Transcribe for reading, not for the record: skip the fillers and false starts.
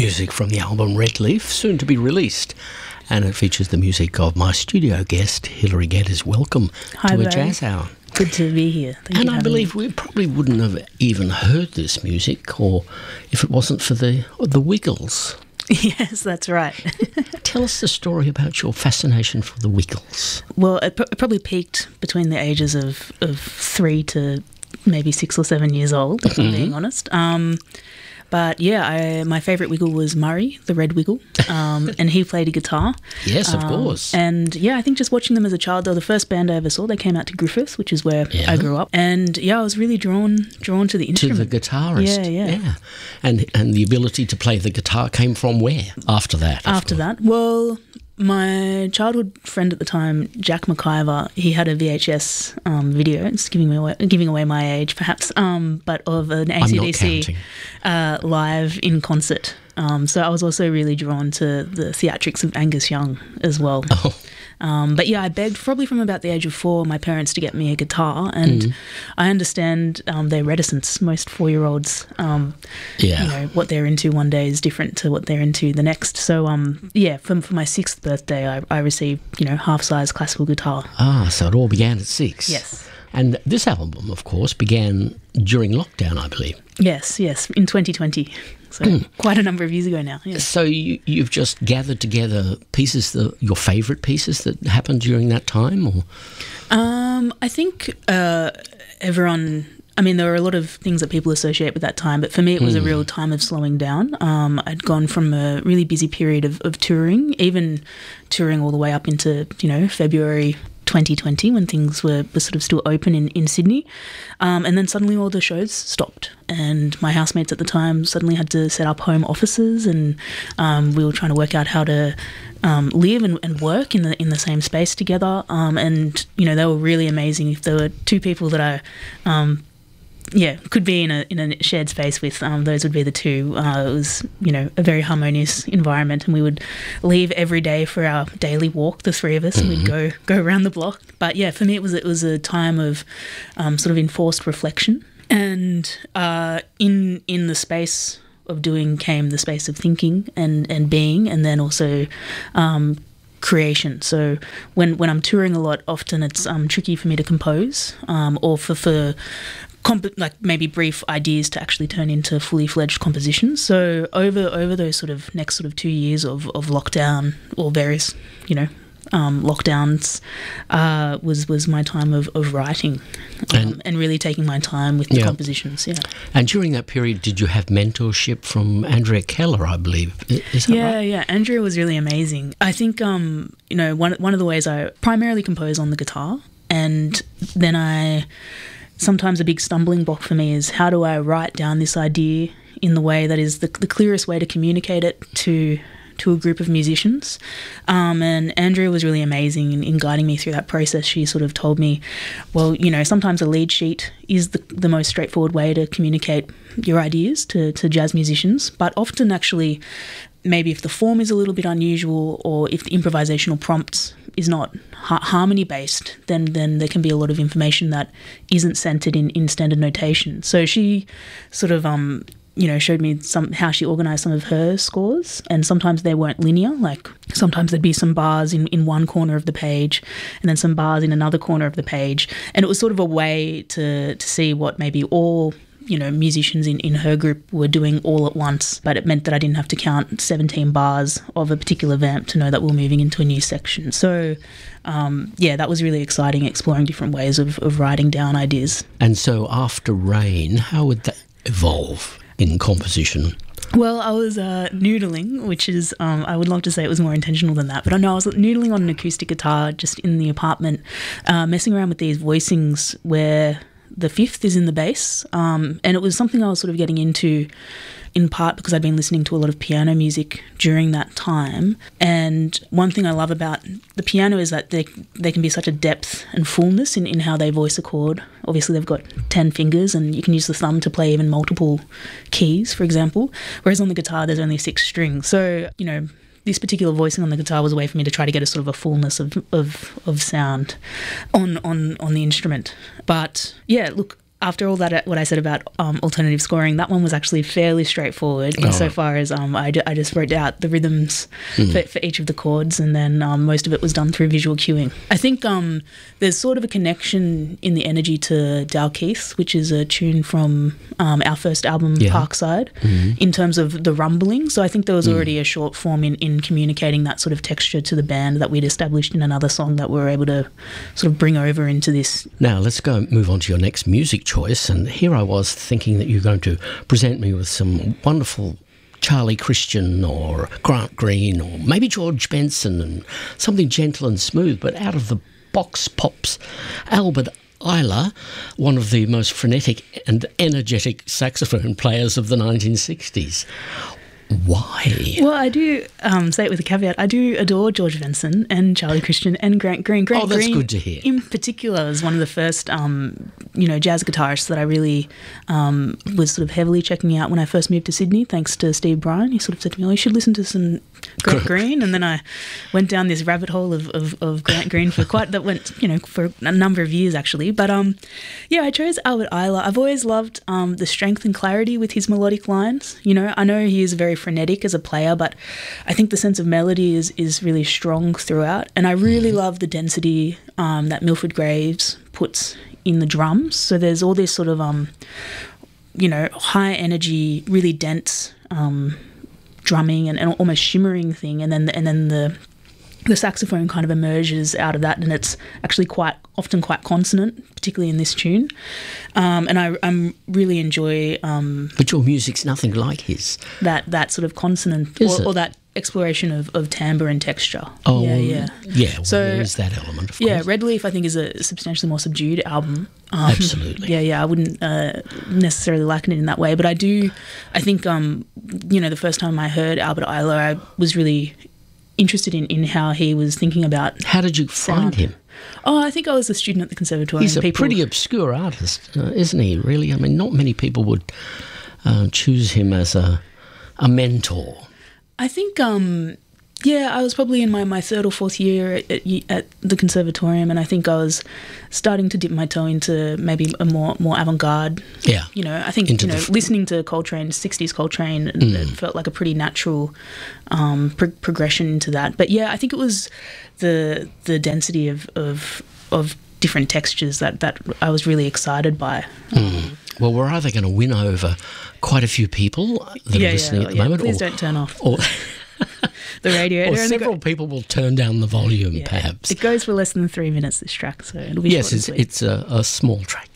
Music from the album Red Leaf, soon to be released. And it features the music of my studio guest, Hilary Geddes. Welcome to a Jazz Hour. Good to be here. Thank you. I believe we probably wouldn't have even heard this music or if it wasn't for the Wiggles. Yes, that's right. Tell us the story about your fascination for the Wiggles. Well, it probably peaked between the ages of 3 to maybe 6 or 7 years old, if I'm being honest. But yeah, my favourite Wiggle was Murray, the red Wiggle, and he played a guitar. Yes, of course. And yeah, I think just watching them as a child, they were the first band I ever saw. They came out to Griffith, which is where I grew up. And yeah, I was really drawn to the instrument. To the guitarist. Yeah. And the ability to play the guitar came from where after that? After that? Well, my childhood friend at the time, Jack McIver, he had a VHS video. It's giving away my age, perhaps, but of an AC/DC live in concert. So I was also really drawn to the theatrics of Angus Young as well. Oh. But yeah, I begged probably from about the age of 4 my parents to get me a guitar, and I understand their reticence. Most 4-year-olds, you know, what they're into one day is different to what they're into the next. So yeah, for my 6th birthday, I received, you know, half-size classical guitar. Ah, so it all began at 6. Yes. And this album, of course, began during lockdown, I believe. Yes, in 2020. So quite a number of years ago now. Yeah. So you've just gathered together pieces, your favourite pieces that happened during that time? Or? I think everyone... I mean, there were a lot of things that people associate with that time, but for me it was a real time of slowing down. I'd gone from a really busy period of touring, even touring all the way up into, you know, February 2020 when things were sort of still open in Sydney. And then suddenly all the shows stopped, and my housemates at the time suddenly had to set up home offices, and we were trying to work out how to live and work in the same space together. And, you know, they were really amazing. If there were 2 people that I could be in a shared space with, those would be the 2. It was, you know, a very harmonious environment, and we would leave every day for our daily walk, the 3 of us, and we'd go around the block. But yeah, for me it was a time of sort of enforced reflection, and in the space of doing came the space of thinking and being, and then also creation. So when I'm touring a lot, often it's tricky for me to compose, or for like maybe brief ideas to actually turn into fully fledged compositions. So over those sort of next sort of 2 years of lockdown, or various, you know, lockdowns, was my time of writing, and really taking my time with the compositions. Yeah. And during that period, did you have mentorship from Andrea Keller, I believe? Is that right? Yeah. Andrea was really amazing. I think you know, one of the ways I primarily compose on the guitar, and then sometimes a big stumbling block for me is how do I write down this idea in the way that is the clearest way to communicate it to a group of musicians. And Andrea was really amazing in guiding me through that process. She sort of told me, well, you know, sometimes a lead sheet is the most straightforward way to communicate your ideas to jazz musicians, but often actually maybe if the form is a little bit unusual, or if the improvisational prompts is not harmony based, then there can be a lot of information that isn't centered in standard notation. So she sort of you know, showed me how she organised some of her scores, and sometimes they weren't linear. Like sometimes there'd be some bars in one corner of the page, and then some bars in another corner of the page, and it was sort of a way to see what maybe all, you know, musicians in her group were doing all at once, but it meant that I didn't have to count 17 bars of a particular vamp to know that we're moving into a new section. So yeah, that was really exciting, exploring different ways of writing down ideas. And so after Rain, how would that evolve in composition? Well, I was noodling, which is, I would love to say it was more intentional than that, but I know I was noodling on an acoustic guitar just in the apartment, messing around with these voicings where the 5th is in the bass, and it was something I was sort of getting into in part because I'd been listening to a lot of piano music during that time. And one thing I love about the piano is that there can be such a depth and fullness in how they voice a chord. Obviously they've got 10 fingers and you can use the thumb to play even multiple keys, for example, whereas on the guitar there's only 6 strings. So, you know, this particular voicing on the guitar was a way for me to try to get a sort of a fullness of sound on the instrument. But yeah, look, after all that, what I said about alternative scoring, that one was actually fairly straightforward insofar as I just wrote out the rhythms for each of the chords, and then most of it was done through visual cueing. I think there's sort of a connection in the energy to Dalkeith, which is a tune from our first album, Parkside, in terms of the rumbling. So I think there was already a short form in communicating that sort of texture to the band that we'd established in another song that we were able to sort of bring over into this. Now, let's move on to your next music choice. And here I was thinking that you're going to present me with some wonderful Charlie Christian or Grant Green or maybe George Benson and something gentle and smooth, but out of the box pops Albert Ayler, one of the most frenetic and energetic saxophone players of the 1960s. Why? Well, I do say it with a caveat. I do adore George Benson and Charlie Christian and Grant Green. Grant that's Green, good to hear. In particular, is one of the first, jazz guitarists that I really was sort of heavily checking out when I first moved to Sydney. Thanks to Steve Bryan, he sort of said to me, "Oh, you should listen to some Grant Green." And then I went down this rabbit hole of Grant Green for for a number of years actually. But I chose Albert Ayler. I've always loved the strength and clarity with his melodic lines. You know, I know he is very frenetic as a player, but I think the sense of melody is really strong throughout, and I really love the density that Milford Graves puts in the drums. So there's all this sort of high energy, really dense drumming and almost shimmering thing, and then the saxophone kind of emerges out of that, and it's actually often quite consonant, particularly in this tune. And I really enjoy. But your music's nothing like his. That sort of consonant or that exploration of timbre and texture. Oh, yeah. Well, so there is that element, of course. Yeah, Red Leaf I think is a substantially more subdued album. Absolutely. Yeah. I wouldn't necessarily liken it in that way, but I think the first time I heard Albert Ayler, I was really interested in how he was thinking about. How did you find him? Oh, I think I was a student at the conservatorium. He's a pretty obscure artist, isn't he, really? I mean, not many people would choose him as a mentor. I think, I was probably in my third or fourth year at the conservatorium, and I think I was starting to dip my toe into maybe a more avant-garde. Yeah. I think, listening to Coltrane, 60s Coltrane, it felt like a pretty natural progression into that. But yeah, I think it was the density of different textures that I was really excited by. Well, we're either going to win over quite a few people that are listening at the moment. Please don't turn off or the radio. Or several people will turn down the volume, perhaps. It goes for less than 3 minutes, this track, so it'll be short and sweet. It's a small track.